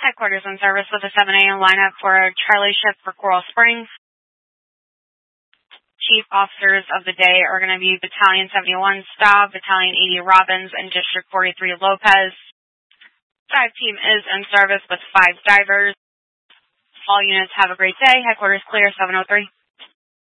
Headquarters in service with a 7 a.m. lineup for a Charlie shift for Coral Springs. Chief officers of the day are going to be Battalion 71 Staub, Battalion 80 Robbins, and District 43 Lopez. Dive team is in service with 5 divers. All units have a great day. Headquarters clear, 703.